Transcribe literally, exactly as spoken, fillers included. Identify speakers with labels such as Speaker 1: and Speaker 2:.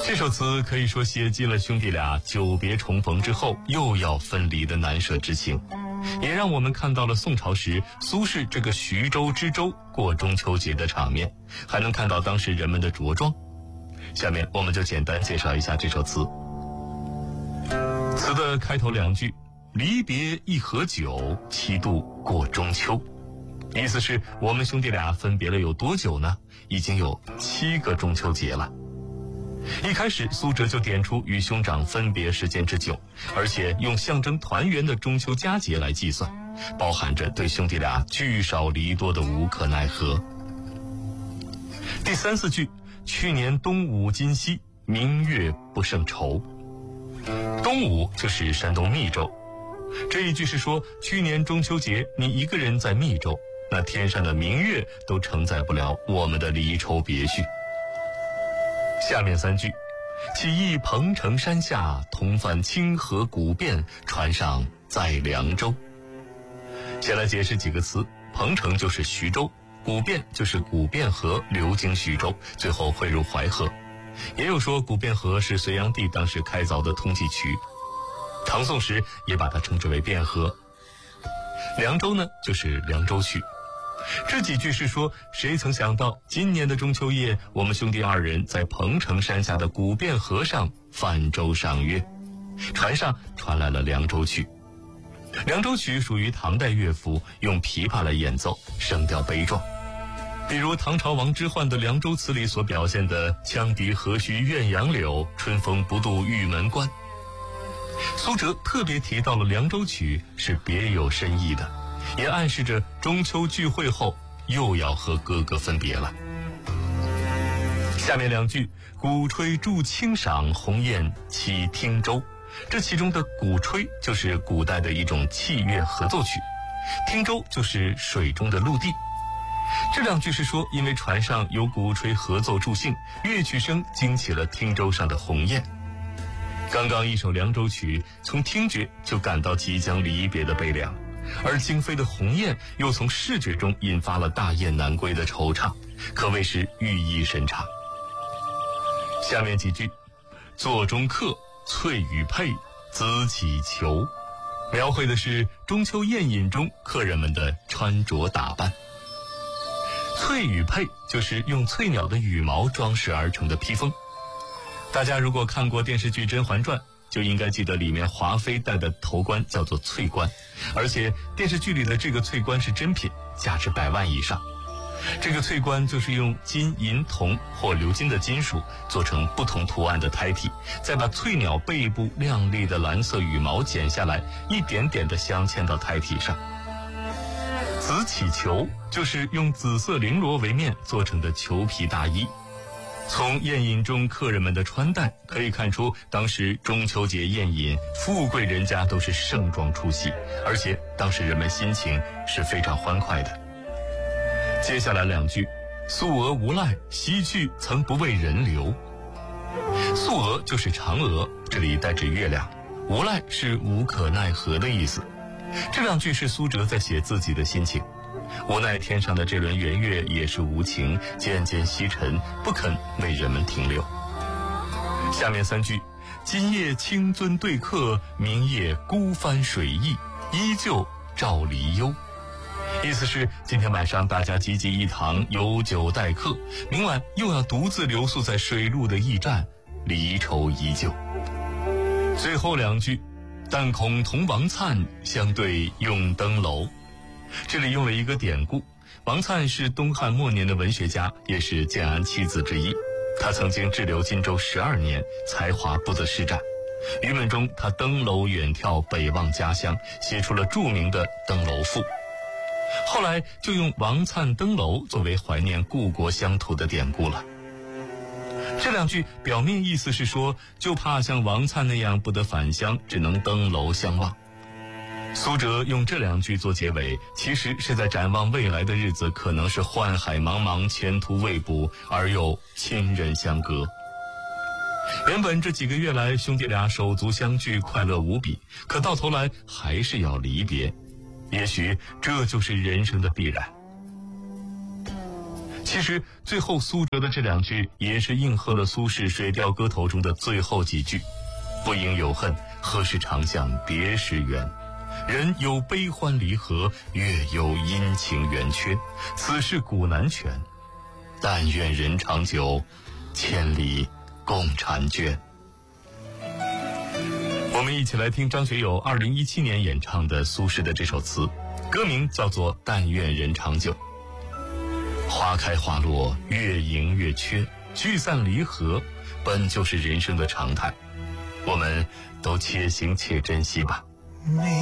Speaker 1: 这首词可以说写尽了兄弟俩久别重逢之后又要分离的难舍之情，也让我们看到了宋朝时苏轼这个徐州之州过中秋节的场面，还能看到当时人们的着装。下面我们就简单介绍一下这首词。词的开头两句，离别一盒酒，七度过中秋，意思是我们兄弟俩分别了有多久呢？已经有七个中秋节了。一开始苏辙就点出与兄长分别时间之久，而且用象征团圆的中秋佳节来计算，包含着对兄弟俩聚少离多的无可奈何。第三四句，去年冬午今夕，明月不胜愁。东吴就是山东密州，这一句是说去年中秋节你一个人在密州，那天上的明月都承载不了我们的离愁别绪。下面三句，起忆彭城山下，同泛清河古汴，船上在凉州。先来解释几个词，彭城就是徐州，古汴就是古汴河流经徐州，最后汇入淮河。也有说古汴河是隋炀帝当时开凿的通济渠，唐宋时也把它称之为汴河。凉州呢就是凉州曲。这几句是说，谁曾想到今年的中秋夜，我们兄弟二人在彭城山下的古汴河上泛舟赏月，船上传来了凉州曲。凉州曲属于唐代乐府，用琵琶来演奏，声调悲壮。比如唐朝王之涣的《凉州词》里所表现的羌笛何须怨杨柳，春风不度玉门关。苏辙特别提到了凉州曲是别有深意的，也暗示着中秋聚会后又要和哥哥分别了。下面两句，鼓吹助清赏，鸿雁起汀州。这其中的鼓吹就是古代的一种器乐合奏曲，汀州就是水中的陆地。这两句是说，因为船上有鼓吹合奏助兴，乐曲声惊起了汀州上的鸿雁。刚刚一首凉州曲，从听觉就感到即将离别的悲凉，而惊飞的鸿雁又从视觉中引发了大雁南归的惆怅，可谓是寓意深长。下面几句，座中客，翠羽佩，紫起裘，描绘的是中秋宴饮中客人们的穿着打扮。翠羽佩就是用翠鸟的羽毛装饰而成的披风。大家如果看过电视剧《甄嬛传》，就应该记得里面华妃戴的头冠叫做翠冠，而且电视剧里的这个翠冠是真品，价值百万以上。这个翠冠就是用金银铜或鎏金的金属做成不同图案的胎体，再把翠鸟背部亮丽的蓝色羽毛剪下来，一点点地镶嵌到胎体上。紫起裘就是用紫色绫罗为面做成的裘皮大衣。从宴饮中客人们的穿戴可以看出，当时中秋节宴饮，富贵人家都是盛装出席，而且当时人们心情是非常欢快的。接下来两句，素娥无赖，西去曾不为人留。素娥就是嫦娥，这里代指月亮，无赖是无可奈何的意思。这两句是苏辙在写自己的心情，无奈天上的这轮圆月也是无情，渐渐西沉，不肯为人们停留。下面三句，今夜清尊对客，明夜孤帆水驿，依旧照离忧。意思是今天晚上大家济济一堂，有酒待客，明晚又要独自留宿在水路的驿站，离愁依旧。最后两句，但恐同王粲，相对用登楼。这里用了一个典故，王粲是东汉末年的文学家，也是建安七子之一。他曾经滞留荆州十二年，才华不得施展。郁闷中，他登楼远眺，北望家乡，写出了著名的《登楼赋》。后来就用王粲登楼作为怀念故国乡土的典故了。这两句表面意思是说，就怕像王粲那样不得返乡，只能登楼相望。苏辙用这两句做结尾，其实是在展望未来的日子可能是宦海茫茫，前途未卜，而又亲人相隔。原本这几个月来兄弟俩手足相聚，快乐无比，可到头来还是要离别，也许这就是人生的必然。其其实最后苏辙的这两句也是应和了苏轼《水调歌头》中的最后几句：不应有恨，何时长向别时圆。人有悲欢离合，月有阴晴圆缺，此事古难全。但愿人长久，千里共婵娟。我们一起来听张学友二零一七年演唱的苏轼的这首词，歌名叫做《但愿人长久》。花开花落，月盈月缺，聚散离合本就是人生的常态，我们都且行且珍惜吧。